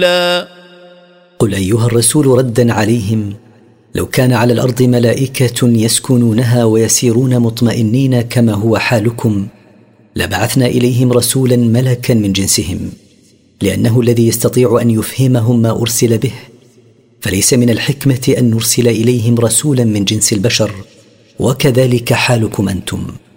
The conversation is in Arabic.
قل أيها الرسول ردا عليهم: لو كان على الأرض ملائكة يسكنونها ويسيرون مطمئنين كما هو حالكم لبعثنا إليهم رسولا ملكا من جنسهم، لأنه الذي يستطيع أن يفهمهم ما أرسل به، فليس من الحكمة أن نرسل إليهم رسولا من جنس البشر، وكذلك حالكم أنتم.